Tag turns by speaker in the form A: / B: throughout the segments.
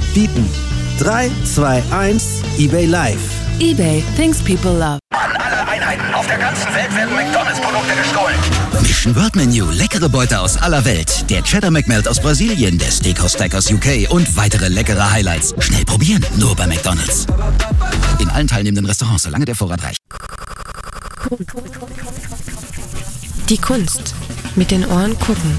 A: Bieten. 3, 2, 1, eBay Live.
B: eBay, things people love.
C: An alle Einheiten auf der ganzen Welt werden McDonalds-Produkte gestohlen.
D: Mission World Menu, leckere Beute aus aller Welt. Der Cheddar McMelt aus Brasilien, der Steakhouse Stack aus UK und weitere leckere Highlights. Schnell probieren, nur bei McDonalds. In allen teilnehmenden Restaurants, solange der Vorrat reicht.
E: Die Kunst. Mit den Ohren gucken.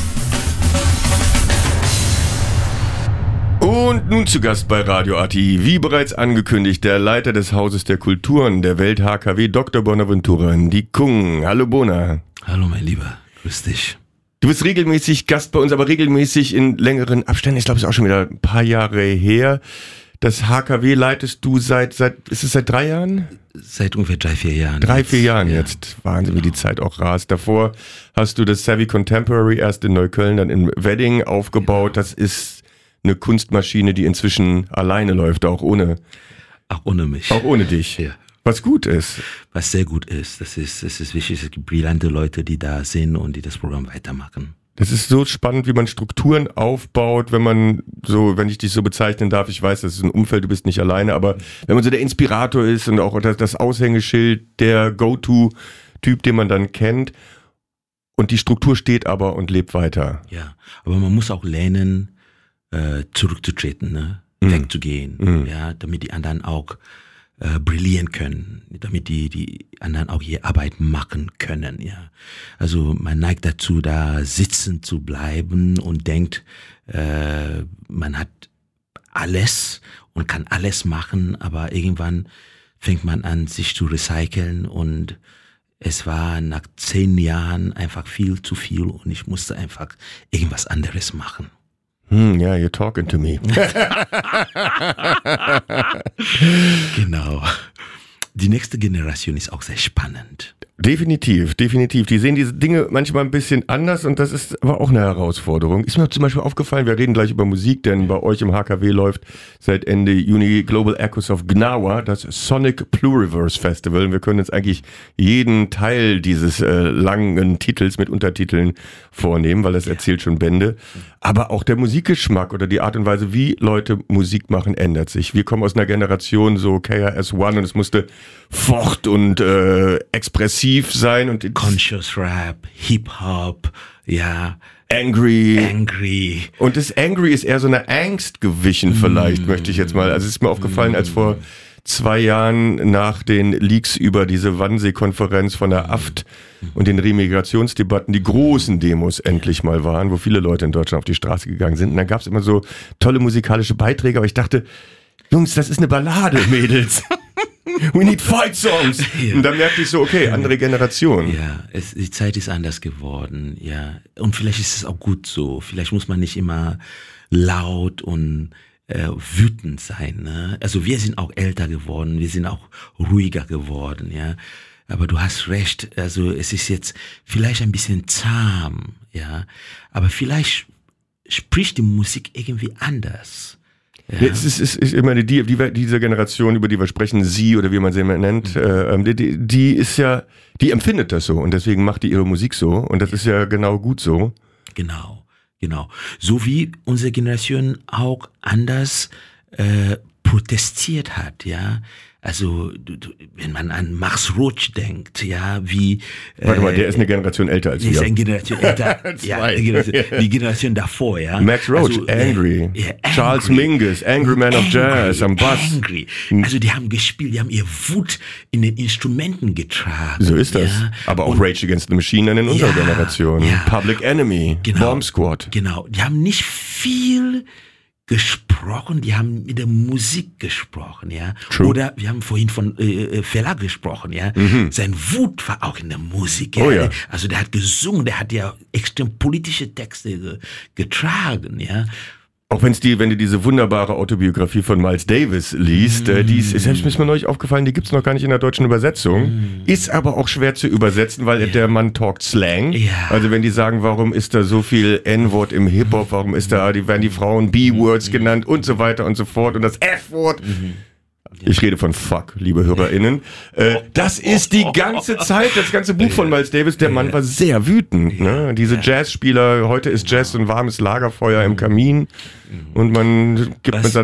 F: Und nun zu Gast bei Radio AT, wie bereits angekündigt, der Leiter des Hauses der Kulturen der Welt HKW, Dr. Bonaventura Ndikung. Hallo Bona.
G: Hallo mein Lieber, grüß dich.
F: Du bist regelmäßig Gast bei uns, aber regelmäßig in längeren Abständen. Ich glaube, es ist auch schon wieder ein paar Jahre her. Das HKW leitest du ist es seit 3 Jahren?
G: Seit ungefähr 3-4 Jahren.
F: 3-4 Jahren
G: ja.
F: jetzt. Wahnsinn, wie die Zeit auch rast. Davor hast du das Savvy Contemporary erst in Neukölln, dann in Wedding aufgebaut. Das ist eine Kunstmaschine, die inzwischen alleine läuft, auch ohne
G: mich.
F: Auch ohne dich.
G: Ja.
F: Was gut ist.
G: Was sehr gut ist. Das ist wichtig. Es gibt brillante Leute, die da sind und die das Programm weitermachen.
F: Das ist so spannend, wie man Strukturen aufbaut, wenn ich dich so bezeichnen darf, ich weiß, das ist ein Umfeld, du bist nicht alleine, aber wenn man so der Inspirator ist und auch das Aushängeschild, der Go-To-Typ, den man dann kennt, und die Struktur steht aber und lebt weiter.
G: Ja, aber man muss auch lernen, zurückzutreten, ne? Wegzugehen, ja, damit die anderen auch brillieren können, damit die anderen auch ihre Arbeit machen können, ja. Also man neigt dazu, da sitzen zu bleiben und denkt, man hat alles und kann alles machen, aber irgendwann fängt man an, sich zu recyceln und es war nach 10 Jahren einfach viel zu viel und ich musste einfach irgendwas anderes machen.
F: Ja, you're talking to me.
G: Genau. Die nächste Generation ist auch sehr spannend.
F: Definitiv. Die sehen diese Dinge manchmal ein bisschen anders und das ist aber auch eine Herausforderung. Ist mir zum Beispiel aufgefallen, wir reden gleich über Musik, denn bei euch im HKW läuft seit Ende Juni Global Echoes of Gnawa, das Sonic Pluriverse Festival. Und wir können uns eigentlich jeden Teil dieses langen Titels mit Untertiteln vornehmen, weil das erzählt schon Bände. Aber auch der Musikgeschmack oder die Art und Weise, wie Leute Musik machen, ändert sich. Wir kommen aus einer Generation so KRS-One und es musste fort und expressiv sein und
G: Conscious Rap, Hip-Hop, ja.
F: Angry. Und das Angry ist eher so eine Angst gewichen vielleicht, möchte ich jetzt mal. Also es ist mir aufgefallen, als vor 2 Jahren nach den Leaks über diese Wannsee-Konferenz von der AFT und den Remigrationsdebatten die großen Demos endlich mal waren, wo viele Leute in Deutschland auf die Straße gegangen sind. Und dann gab es immer so tolle musikalische Beiträge, aber ich dachte, Jungs, das ist eine Ballade, Mädels. We need fight songs. Ja. Und dann merkte ich so, okay, andere Generation.
G: Ja, die Zeit ist anders geworden, ja. Und vielleicht ist es auch gut so. Vielleicht muss man nicht immer laut und wütend sein, ne? Also wir sind auch älter geworden, wir sind auch ruhiger geworden, ja. Aber du hast recht, also es ist jetzt vielleicht ein bisschen zahm, ja. Aber vielleicht spricht die Musik irgendwie anders. Ja.
F: Es ist immer diese Generation, über die wir sprechen, sie oder wie man sie immer nennt, die empfindet das so und deswegen macht die ihre Musik so und das ist ja genau gut so.
G: Genau. So wie unsere Generation auch anders protestiert hat, ja. Also, wenn man an Max Roach denkt, ja, wie...
F: Warte mal, der ist eine Generation älter als wir.
G: Ist eine Generation älter, ja, die Generation davor, ja.
F: Max Roach, also, Angry. Charles Mingus, Angry Man of Jazz am Bass.
G: Angry. Also, die haben gespielt, die haben ihr Wut in den Instrumenten getragen.
F: So ist das. Ja. Aber auch Rage Against the Machine dann in unserer Generation. Ja. Public Enemy, Bomb Squad.
G: Genau, die haben nicht viel gesprochen, die haben mit der Musik gesprochen, ja.
F: True.
G: Oder wir haben vorhin von Fela gesprochen, ja. Sein Wut war auch in der Musik, ja.
F: Oh, ja.
G: Also der hat gesungen, der hat ja extrem politische Texte getragen, ja.
F: Auch wenn du diese wunderbare Autobiografie von Miles Davis liest, die ist selbst mir neulich aufgefallen, die gibt's noch gar nicht in der deutschen Übersetzung, ist aber auch schwer zu übersetzen, weil der Mann talkt Slang. Ja. Also wenn die sagen, warum ist da so viel N-Wort im Hip-Hop, warum werden die Frauen B-Words genannt und so weiter und so fort und das F-Wort. Ich rede von Fuck, liebe HörerInnen. Das ist die ganze Zeit, das ganze Buch von Miles Davis. Der Mann war sehr wütend. Ne? Diese Jazzspieler, heute ist Jazz ein warmes Lagerfeuer im Kamin und man gibt mit seiner